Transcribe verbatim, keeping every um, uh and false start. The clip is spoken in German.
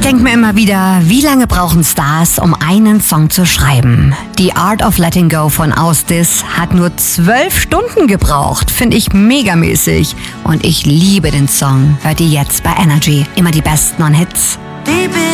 denke mir immer wieder, wie lange brauchen Stars, um einen Song zu schreiben? The Art of Letting Go von Austis hat nur zwölf Stunden gebraucht. Finde ich megamäßig. Und ich liebe den Song. Hört ihr jetzt bei Energy. Immer die besten On Hits. Deep